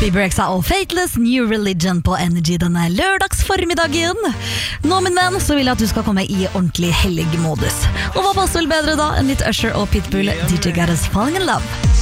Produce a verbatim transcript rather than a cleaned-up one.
Bieber Rexa og Fateless New Religion på Energy denne lørdagsformiddagen. Nå, min venn, så vil jeg at du skal komme i ordentlig hellig modus. Og hva passer vel bedre da enn litt Usher og Pitbull, D J Got Us Falling in Love.